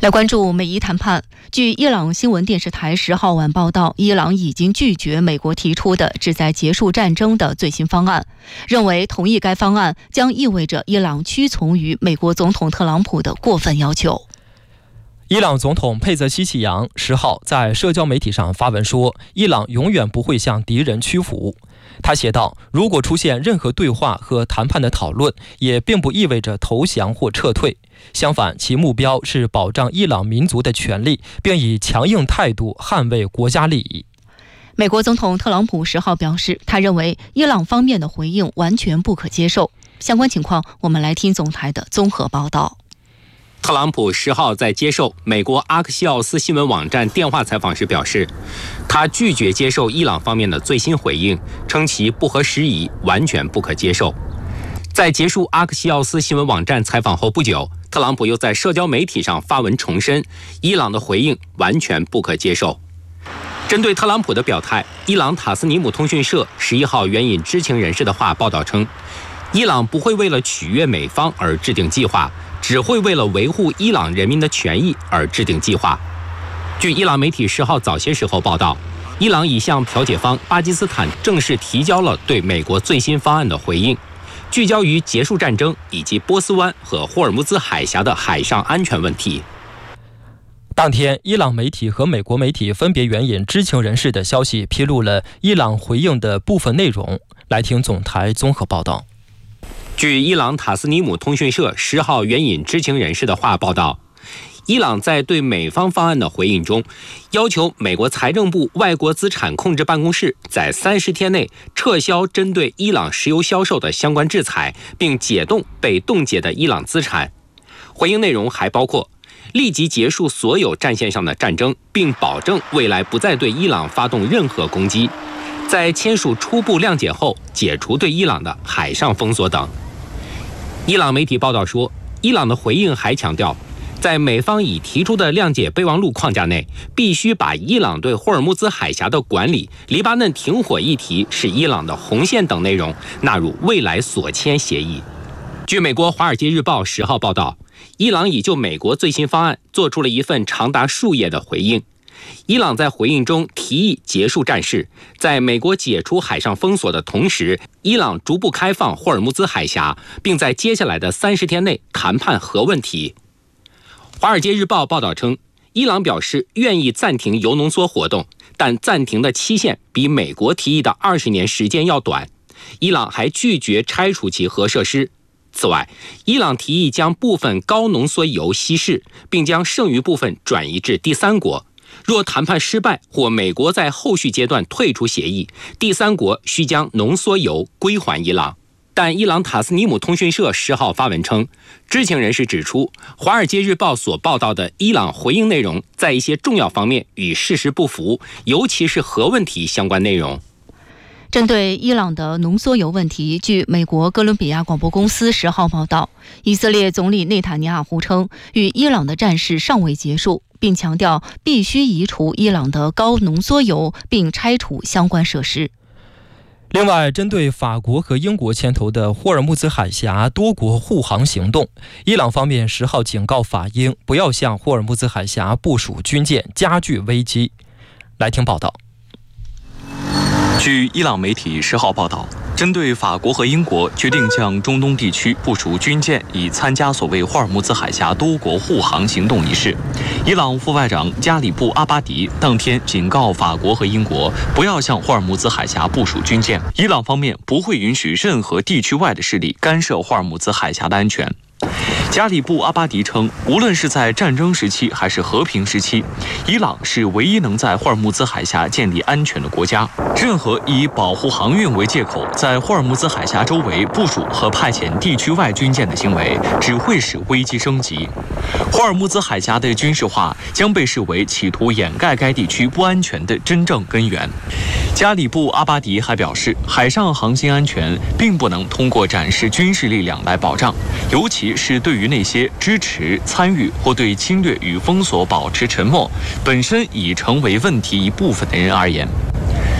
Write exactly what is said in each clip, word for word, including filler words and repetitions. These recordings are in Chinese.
来关注美伊谈判。据伊朗新闻电视台十号晚报道，伊朗已经拒绝美国提出的旨在结束战争的最新方案，认为同意该方案将意味着伊朗屈从于美国总统特朗普的过分要求。 伊朗总统佩泽希奇扬十号在社交媒体上发文说，伊朗永远不会向敌人屈服。他写道，如果出现任何对话和谈判的讨论，也并不意味着投降或撤退，相反，其目标是保障伊朗民族的权利，并以强硬态度捍卫国家利益。 美国总统特朗普十号表示，他认为伊朗方面的回应完全不可接受。相关情况，我们来听总台的综合报道。 特朗普十号在接受美国阿克西奥斯新闻网站电话采访时表示，他拒绝接受伊朗方面的最新回应，称其不合时宜，完全不可接受。在结束阿克西奥斯新闻网站采访后不久，特朗普又在社交媒体上发文重申，伊朗的回应完全不可接受。针对特朗普的表态，伊朗塔斯尼姆通讯社十一号援引知情人士的话报道称，伊朗不会为了取悦美方而制定计划，只会为了维护伊朗人民的权益而制定计划。据伊朗媒体十号早些时候报道，伊朗已向调解方巴基斯坦正式提交了对美国最新方案的回应，聚焦于结束战争以及波斯湾和霍尔木兹海峡的海上安全问题。 当天，伊朗媒体和美国媒体分别援引知情人士的消息，披露了伊朗回应的部分内容。来听总台综合报道。 据伊朗塔斯尼姆通讯社十号援引知情人士的话报道，伊朗在对美方方案的回应中，要求美国财政部外国资产控制办公室在三十天内撤销针对伊朗石油销售的相关制裁，并解冻被冻结的伊朗资产。回应内容还包括立即结束所有战线上的战争，并保证未来不再对伊朗发动任何攻击，在签署初步谅解后解除对伊朗的海上封锁等。伊朗媒体报道说，伊朗的回应还强调，在美方已提出的谅解备忘录框架内，必须把伊朗对霍尔木兹海峡的管理、黎巴嫩停火议题是伊朗的红线等内容纳入未来所签协议。据美国《华尔街日报》十号报道，伊朗已就美国最新方案做出了一份长达数页的回应。伊朗在回应中提议结束战事，在美国解除海上封锁的同时，伊朗逐步开放霍尔木兹海峡，并在接下来的三十天内谈判核问题。华尔街日报报道称，伊朗表示愿意暂停铀浓缩活动，但暂停的期限比美国提议的二十年时间要短。伊朗还拒绝拆除其核设施。此外，伊朗提议将部分高浓缩铀稀释，并将剩余部分转移至第三国。若谈判失败或美国在后续阶段退出协议，第三国需将浓缩铀归还伊朗。但伊朗塔斯尼姆通讯社十号发文称，知情人士指出，《华尔街日报》所报道的伊朗回应内容在一些重要方面与事实不符，尤其是核问题相关内容。 针对伊朗的浓缩铀问题，据美国哥伦比亚广播公司十号报道，以色列总理内塔尼亚胡称，与伊朗的战事尚未结束，并强调必须移除伊朗的高浓缩铀，并拆除相关设施。 另外，针对法国和英国牵头的霍尔木兹海峡多国护航行动，伊朗方面十号警告法英不要向霍尔木兹海峡部署军舰，加剧危机。来听报道。 据伊朗媒体十号报道，针对法国和英国决定向中东地区部署军舰，以参加所谓霍尔木兹海峡多国护航行动一事，伊朗副外长加里布阿巴迪当天警告法国和英国不要向霍尔木兹海峡部署军舰，伊朗方面不会允许任何地区外的势力干涉霍尔木兹海峡的安全。加里布阿巴迪称，无论是在战争时期还是和平时期，伊朗是唯一能在霍尔木兹海峡建立安全的国家。任何以保护航运为借口，在霍尔木兹海峡周围部署和派遣地区外军舰的行为，只会使危机升级。霍尔木兹海峡的军事化将被视为企图掩盖该地区不安全的真正根源。加里布阿巴迪还表示，海上航行安全并不能通过展示军事力量来保障，尤其是对于那些支持、参与或对侵略与封锁保持沉默，本身已成为问题一部分的人而言。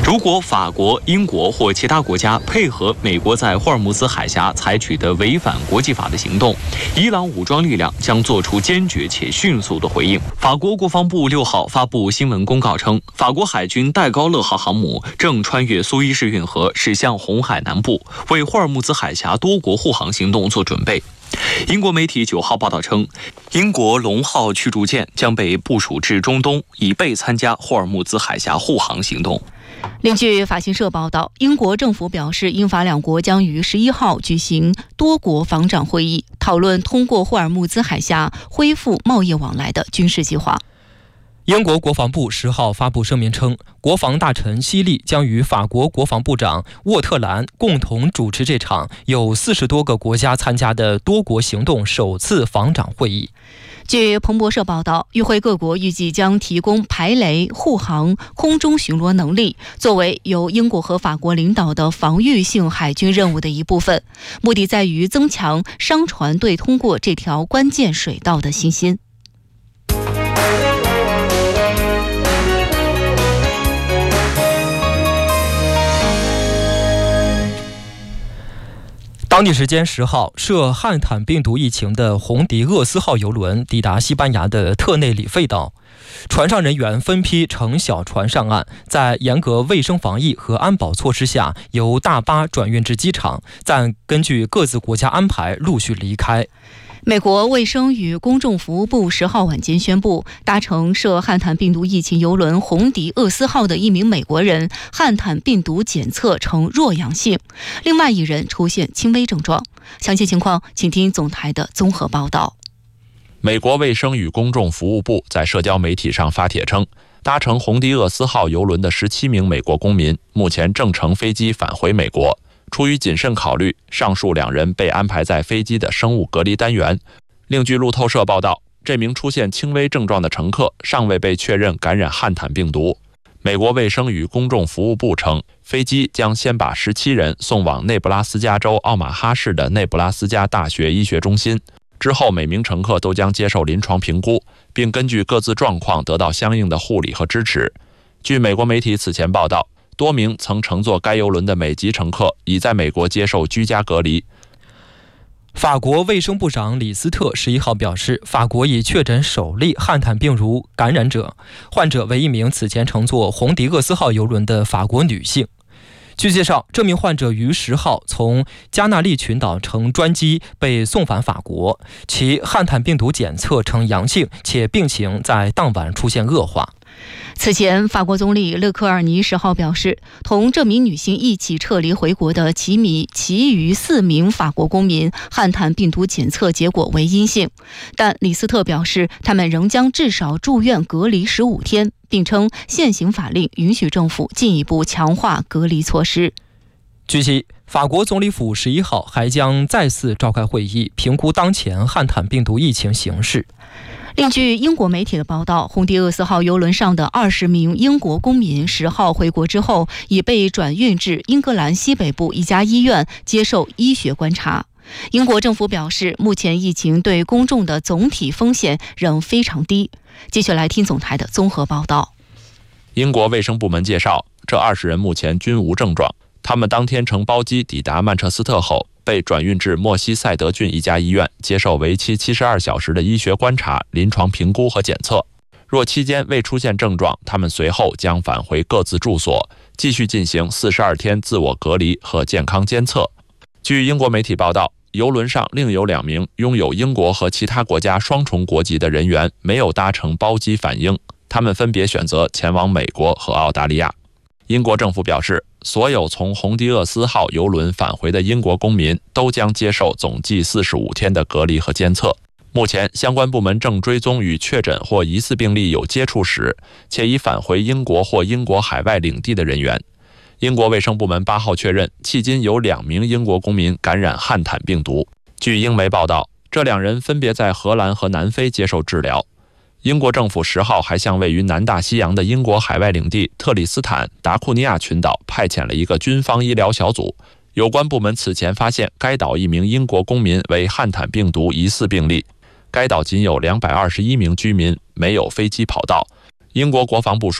如果法国、英国或其他国家配合美国在霍尔木兹海峡采取的违反国际法的行动，伊朗武装力量将做出坚决且迅速的回应。法国国防部六号发布新闻公告称，法国海军戴高乐号航母正穿越苏伊士运河驶向红海南部，为霍尔木兹海峡多国护航行动做准备。英国媒体九号报道称，英国龙号驱逐舰将被部署至中东，以备参加霍尔木兹海峡护航行动。 另据法新社报道，英国政府表示，英法两国将于十一号举行多国防长会议，讨论通过霍尔木兹海峡恢复贸易往来的军事计划。 英国国防部十号发布声明称，国防大臣希利将与法国国防部长沃特兰共同主持这场有四十多个国家参加的多国行动首次防长会议。 据彭博社报道，与会各国预计将提供排雷、护航、空中巡逻能力，作为由英国和法国领导的防御性海军任务的一部分，目的在于增强商船对通过这条关键水道的信心。 当地时间十号，涉汉坦病毒疫情的红迪厄斯号邮轮抵达西班牙的特内里费岛，船上人员分批乘小船上岸，在严格卫生防疫和安保措施下，由大巴转运至机场，再根据各自国家安排陆续离开。 美国卫生与公众服务部十号晚间宣布，搭乘涉汉坦病毒疫情邮轮红迪厄斯号的一名美国人汉坦病毒检测呈弱阳性，另外一人出现轻微症状。详细情况请听总台的综合报道。 美国卫生与公众服务部在社交媒体上发帖称，搭乘红迪厄斯号邮轮的十七名美国公民目前正乘飞机返回美国。出于谨慎考虑，上述两人被安排在飞机的生物隔离单元。另据路透社报道，这名出现轻微症状的乘客尚未被确认感染汉坦病毒。美国卫生与公众服务部称，飞机将先把十七人送往内布拉斯加州奥马哈市的内布拉斯加大学医学中心，之后每名乘客都将接受临床评估，并根据各自状况得到相应的护理和支持。据美国媒体此前报道，多名曾乘坐该邮轮的美籍乘客已在美国接受居家隔离。 法国卫生部长李斯特十一号表示，法国已确诊首例汉坦病毒感染者，患者为一名此前乘坐红迪厄斯号邮轮的法国女性。据介绍，这名患者于十号从加纳利群岛乘专机被送返法国，其汉坦病毒检测呈阳性，且病情在当晚出现恶化。 此前，法国总理勒克尔尼十号表示，同这名女性一起撤离回国的其米其余四名法国公民汉坦病毒检测结果为阴性，但李斯特表示，他们仍将至少住院隔离十五天，并称现行法令允许政府进一步强化隔离措施。 据悉，法国总理府十一号还将再次召开会议，评估当前汉坦病毒疫情形势。 另据英国媒体的报道，红迪厄斯号邮轮上的二十名英国公民十号回国之后，已被转运至英格兰西北部一家医院接受医学观察。英国政府表示，目前疫情对公众的总体风险仍非常低。继续来听总台的综合报道。 英国卫生部门介绍，这二十人目前均无症状，他们当天乘包机抵达曼彻斯特后，被转运至莫西塞德郡一家医院，接受为期七十二小时的医学观察、临床评估和检测。若期间未出现症状，他们随后将返回各自住所，继续进行四十二天自我隔离和健康监测。据英国媒体报道，邮轮上另有两名拥有英国和其他国家双重国籍的人员没有搭乘包机返英，他们分别选择前往美国和澳大利亚。英国政府表示，所有从红迪厄斯号邮轮返回的英国公民都将接受总计四十五天的隔离和监测。目前，相关部门正追踪与确诊或疑似病例有接触史且已返回英国或英国海外领地的人员。英国卫生部门八号确认，迄今有两名英国公民感染汉坦病毒。据英媒报道，这两人分别在荷兰和南非接受治疗。英国政府十号还向位于南大西洋的英国海外领地特里斯坦达库尼亚群岛派遣了一个军方医疗小组。有关部门此前发现该岛一名英国公民为汉坦病毒疑似病例。该岛仅有两百二十一名居民，没有飞机跑道。英国国防部说，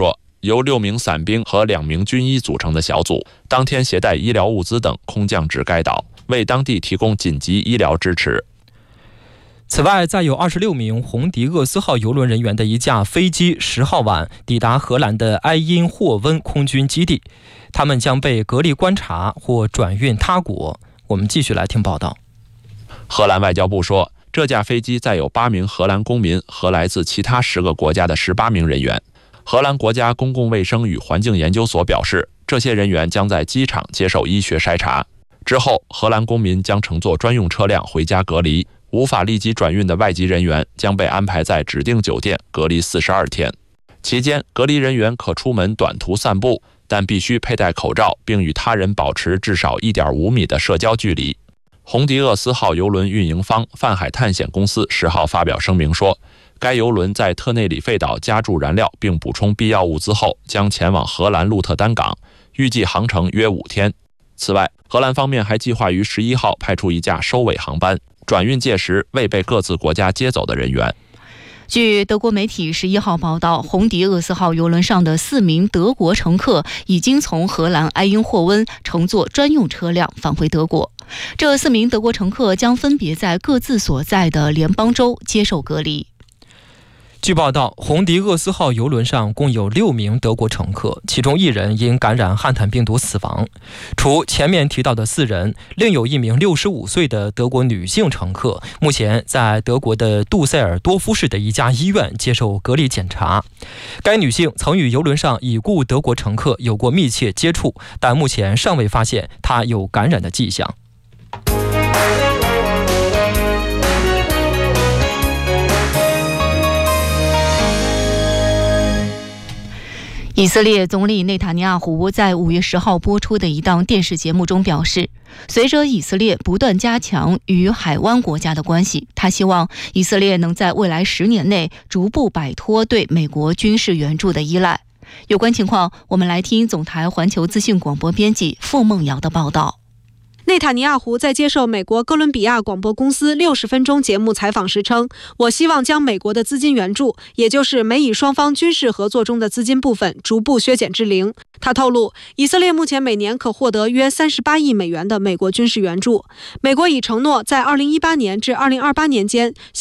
由六名伞兵和两名军医组成的小组，当天携带医疗物资等空降至该岛，为当地提供紧急医疗支持。 此外，载有二十六名红迪厄斯号邮轮人员的一架飞机十号晚抵达荷兰的埃因霍温空军基地，他们将被隔离观察或转运他国。我们继续来听报道。 荷兰外交部说，这架飞机载有八名荷兰公民和来自其他十个国家的十八名人员。荷兰国家公共卫生与环境研究所表示，这些人员将在机场接受医学筛查，之后荷兰公民将乘坐专用车辆回家隔离。无法立即转运的外籍人员将被安排在指定酒店隔离四十二天，期间隔离人员可出门短途散步，但必须佩戴口罩，并与他人保持至少 一点五米的社交距离。红迪厄斯号邮轮运营方泛海探险公司十号发表声明说，该邮轮在特内里费岛加注燃料并补充必要物资后，将前往荷兰鹿特丹港，预计航程约五天。此外，荷兰方面还计划于十一号派出一架收尾航班，转运届时未被各自国家接走的人员。 据德国媒体十一号报道，红迪厄斯号邮轮上的四名德国乘客已经从荷兰埃因霍温乘坐专用车辆返回德国。这四名德国乘客将分别在各自所在的联邦州接受隔离。 据报道，红迪厄斯号邮轮上共有六名德国乘客，其中一人因感染汉坦病毒死亡。除前面提到的四人，另有一名六十五岁的德国女性乘客，目前在德国的杜塞尔多夫市的一家医院接受隔离检查。该女性曾与邮轮上已故德国乘客有过密切接触，但目前尚未发现她有感染的迹象。 以色列总理内塔尼亚胡在五月十号播出的一档电视节目中表示，随着以色列不断加强与海湾国家的关系，他希望以色列能在未来十年内逐步摆脱对美国军事援助的依赖。有关情况，我们来听总台环球资讯广播编辑傅梦瑶的报道。 内塔尼亚胡在接受美国哥伦比亚广播公司六十分钟节目采访时称，我希望将美国的资金援助，也就是美以双方军事合作中的资金部分，逐步削减至零。他透露，以色列目前每年可获得约三十八亿美元的美国军事援助。美国已承诺在二零一八年至二零二八年间